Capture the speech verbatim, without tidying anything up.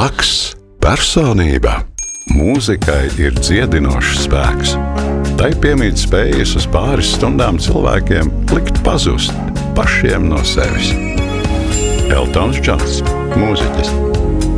Laks – personība. Mūzikai ir dziedinošs spēks. Tai piemīt spējas uz pāris stundām cilvēkiem likt pazust pašiem no sevis. Eltons Džons, mūziķis.